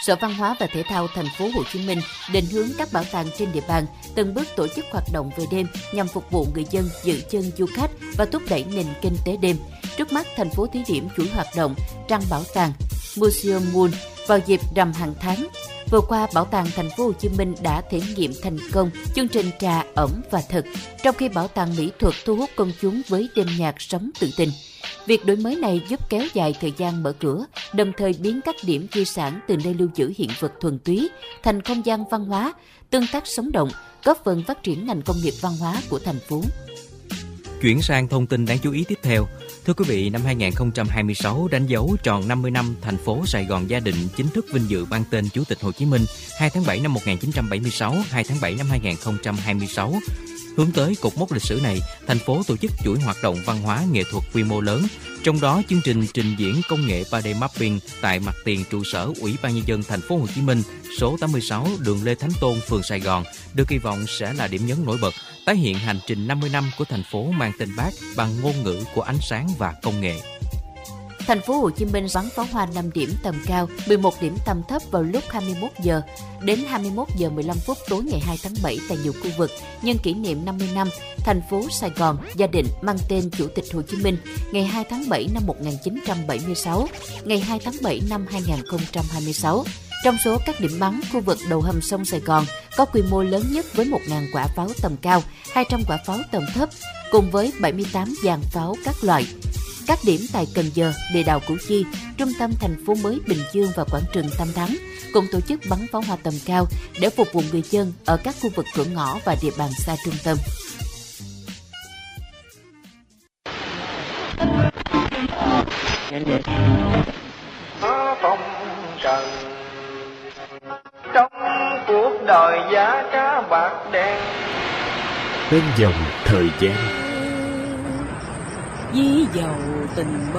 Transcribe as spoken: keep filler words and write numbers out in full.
Sở Văn hóa và Thể thao Thành phố Hồ Chí Minh định hướng các bảo tàng trên địa bàn từng bước tổ chức hoạt động về đêm nhằm phục vụ người dân, giữ chân du khách và thúc đẩy nền kinh tế đêm. Trước mắt, thành phố thí điểm chuỗi hoạt động Trăng Bảo tàng Museum Moon vào dịp rằm hàng tháng. Vừa qua, Bảo tàng Thành phố Hồ Chí Minh đã thể nghiệm thành công chương trình trà ẩm và thực, trong khi Bảo tàng Mỹ thuật thu hút công chúng với đêm nhạc sống tự tình. Việc đổi mới này giúp kéo dài thời gian mở cửa, đồng thời biến các điểm di sản từ nơi lưu giữ hiện vật thuần túy thành không gian văn hóa, tương tác sống động, góp phần phát triển ngành công nghiệp văn hóa của thành phố. Chuyển sang thông tin đáng chú ý tiếp theo. Thưa quý vị, năm hai không hai sáu đánh dấu tròn năm mươi năm thành phố Sài Gòn Gia Định chính thức vinh dự mang tên Chủ tịch Hồ Chí Minh hai tháng bảy năm một nghìn chín trăm bảy mươi sáu, hai tháng bảy năm hai không hai sáu. Hướng tới cột mốc lịch sử này, thành phố tổ chức chuỗi hoạt động văn hóa nghệ thuật quy mô lớn, trong đó chương trình trình diễn công nghệ ba D mapping tại mặt tiền trụ sở Ủy ban Nhân dân Thành phố Hồ Chí Minh, số tám mươi sáu đường Lê Thánh Tôn, phường Sài Gòn, được kỳ vọng sẽ là điểm nhấn nổi bật, tái hiện hành trình năm mươi năm của thành phố mang tên Bác bằng ngôn ngữ của ánh sáng và công nghệ. Thành phố Hồ Chí Minh bắn pháo hoa năm điểm tầm cao, mười một điểm tầm thấp vào lúc hai mươi mốt giờ đến hai mươi mốt giờ mười lăm phút tối ngày hai tháng bảy tại nhiều khu vực nhân kỷ niệm năm mươi năm thành phố Sài Gòn Gia Định mang tên Chủ tịch Hồ Chí Minh ngày hai tháng bảy năm một nghìn chín trăm bảy mươi sáu, ngày hai tháng bảy năm hai không hai sáu. Trong số các điểm bắn, khu vực đầu hầm sông Sài Gòn có quy mô lớn nhất với một nghìn quả pháo tầm cao, hai trăm quả pháo tầm thấp, cùng với bảy mươi tám dàn pháo các loại. Các điểm tại Cần Giờ, Địa đạo Củ Chi, trung tâm thành phố mới Bình Dương và quảng trường Tam Thắng cùng tổ chức bắn pháo hoa tầm cao để phục vụ người dân ở các khu vực cửa ngõ và địa bàn xa trung tâm. Phong trần trong cuộc đời giá cá bạc đen bên dòng thời gian dí dầu tình